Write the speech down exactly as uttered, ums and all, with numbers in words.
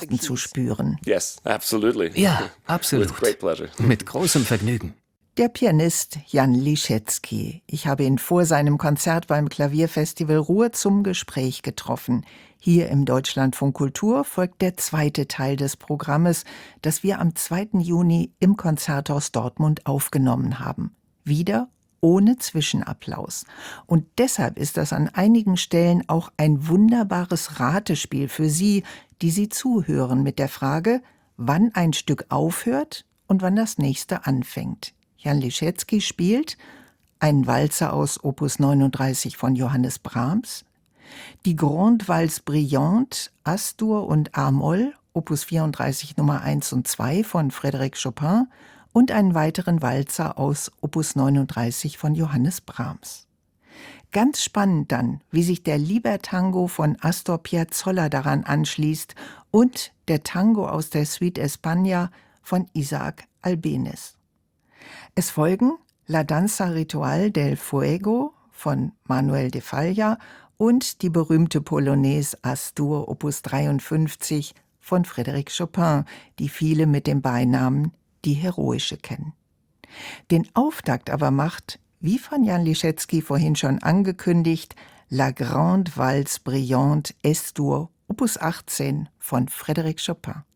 zu spüren. Yes, absolutely. Ja, absolut. With great pleasure. Mit großem Vergnügen. Der Pianist Jan Liszewski. Ich habe ihn vor seinem Konzert beim Klavierfestival Ruhr zum Gespräch getroffen. Hier im Deutschlandfunk Kultur folgt der zweite Teil des Programmes, das wir am zweiten Juni im Konzerthaus Dortmund aufgenommen haben. Wieder ohne Zwischenapplaus. Und deshalb ist das an einigen Stellen auch ein wunderbares Ratespiel für Sie, die Sie zuhören, mit der Frage, wann ein Stück aufhört und wann das nächste anfängt. Jan Liszewski spielt einen Walzer aus Opus neununddreißig von Johannes Brahms, die Grande Valse Brillante, As-Dur und A-Moll, Opus vierunddreißig Nummer eins und zwei von Frédéric Chopin und einen weiteren Walzer aus Opus neununddreißig von Johannes Brahms. Ganz spannend dann, wie sich der Libertango von Astor Piazzolla daran anschließt und der Tango aus der Suite España von Isaac Albéniz. Es folgen La Danza Ritual del Fuego von Manuel de Falla und die berühmte Polonaise As-Dur Opus dreiundfünfzig von Frédéric Chopin, die viele mit dem Beinamen die Heroische kennen. Den Auftakt aber macht, wie von Jan Liszewski vorhin schon angekündigt, La Grande Valse Brillante Es-Dur Opus achtzehn von Frédéric Chopin.